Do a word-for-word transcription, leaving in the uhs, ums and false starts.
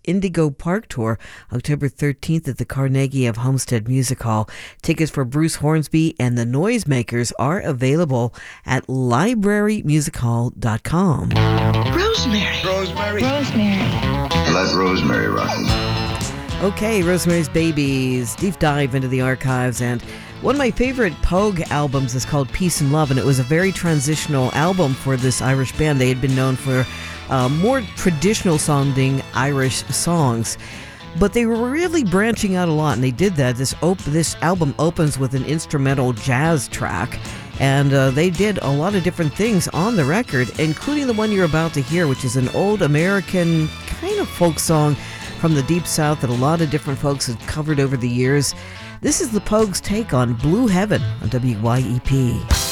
Indigo Park Tour, October thirteenth at the Carnegie of Homestead Music Hall. Tickets for Bruce Hornsby and the Noisemakers are available at library music hall dot com. Rosemary. Rosemary. Rosemary. Let Rosemary rock it. Okay, Rosemary's Babies, deep dive into the archives, and one of my favorite Pogue albums is called Peace and Love, and it was a very transitional album for this Irish band. They had been known for uh, more traditional sounding Irish songs, but they were really branching out a lot, and they did that. This op- this album opens with an instrumental jazz track, and uh, they did a lot of different things on the record, including the one you're about to hear, which is an old American kind of folk song from the Deep South that a lot of different folks have covered over the years. This is the Pogues' take on Blue Heaven on W Y E P.